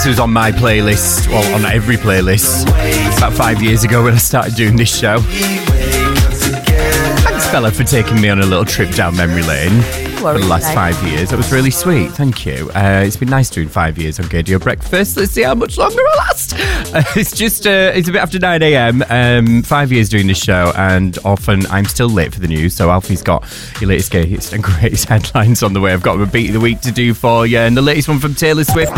This was on my playlist, well, on every playlist, about 5 years ago when I started doing this show. Thanks, Bella, for taking me on a little trip down memory lane for the last 5 years. That was really sweet. Thank you. It's been nice doing 5 years on Gaydio Breakfast. Let's see how much longer I last. It's a bit after 9 a.m. 5 years doing this show, and often I'm still late for the news. So Alfie's got your latest and greatest headlines on the way. I've got a beat of the week to do for you, and the latest one from Taylor Swift.